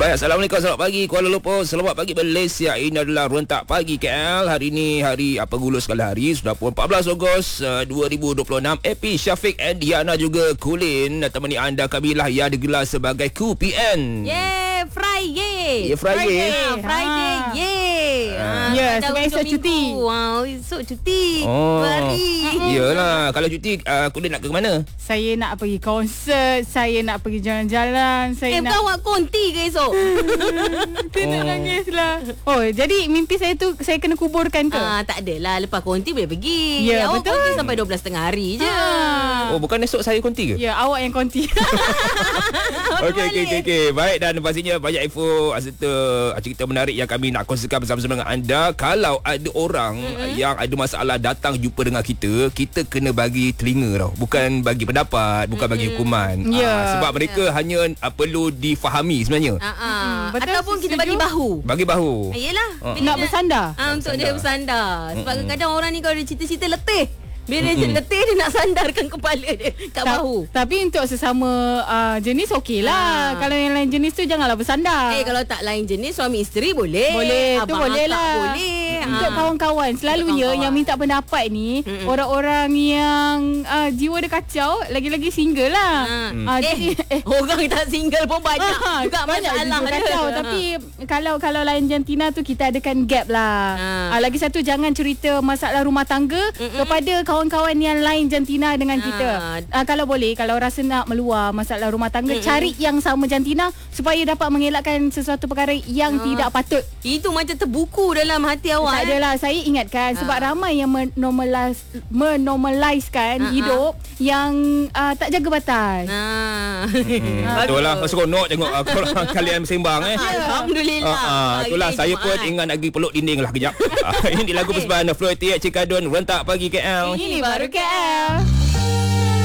Baik, Assalamualaikum, selamat pagi Kuala Lumpur, selamat pagi Malaysia. Ini adalah Rentak Pagi KL. Hari ini hari apa gula sekali hari. Sudah pun 14 Ogos 2026. Epi, Syafiq and Diana juga Kulin temani anda. Kamilah yang digelar sebagai QPN. Yeah, Friday. Yeah, Friday. Friday. Ya, sebab esok cuti. Wow, esok cuti. Oh. Hari. Iyalah, kalau cuti Kulin nak ke mana? Saya nak pergi konsert, saya nak pergi jalan-jalan, saya nak kau awak konti ke esok? kena nangis lah. Oh, jadi mimpi saya tu saya kena kuburkan ke? Tak adalah, lepas konti boleh pergi. Ya, awak betul. konti sampai 12.30 hari je. Oh, bukan esok saya konti ke? Ya, awak yang konti. Okey. Baik, dan pastinya banyak info serta cerita menarik yang kami nak kongsikan bersama-sama dengan anda. Kalau ada orang yang ada masalah datang jumpa dengan kita, kita kena bagi telinga tau. Bukan bagi pendapat, bukan bagi hukuman. Ya. Sebab mereka hanya perlu difahami sebenarnya. Betul, Ataupun kita setuju. bagi bahu. Bagi bahu. Yelah. Nak bersandar. Untuk dia bersandar. Sebab kadang-kadang orang ni kalau dia cerita-cerita letih. Bila dia letih, dia nak sandarkan kepala dia kat bahu. Tapi untuk sesama jenis okey lah. Kalau yang lain jenis tu janganlah bersandar. Kalau tak lain jenis, suami isteri boleh. Boleh, tu Abang boleh akak lah. boleh. Untuk kawan-kawan, selalunya kawan-kawan. yang minta pendapat ni orang-orang yang jiwa dia kacau, lagi-lagi single lah. Jadi Orang tak single pun banyak juga banyak masalah juga dia. kacau. Tapi kalau lain jantina tu kita adakan gap lah. Lagi satu, jangan cerita masalah rumah tangga kepada kawan-kawan yang lain jantina dengan kita. Kalau boleh, kalau rasa nak meluar masalah rumah tangga, cari yang sama jantina supaya dapat mengelakkan sesuatu perkara yang tidak patut. Itu macam terbuku dalam hati awak. Tak adalah, saya ingatkan sebab ramai yang menormalizekan hidup yang tak jaga batas. Betul lah. Seronok tengok kalian sembang Alhamdulillah. Itulah, saya pun ingat nak pergi peluk dinding lah kejap. Ini lagu persembahan Floyd T. Cikadun, Rentak Pagi KL. Ini baru KL.